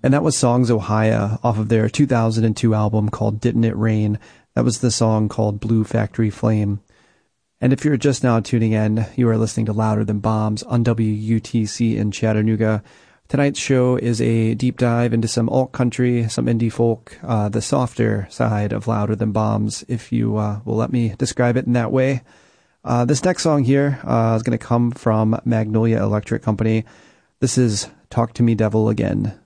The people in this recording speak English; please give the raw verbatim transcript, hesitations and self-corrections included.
And that was Songs Ohio off of their two thousand two album called Didn't It Rain. That was the song called Blue Factory Flame. And if you're just now tuning in, you are listening to Louder Than Bombs on W U T C in Chattanooga. Tonight's show is a deep dive into some alt country, some indie folk, uh, the softer side of Louder Than Bombs, if you uh, will let me describe it in that way. Uh, this next song here uh, is going to come from Magnolia Electric Company. This is Talk to Me Devil Again.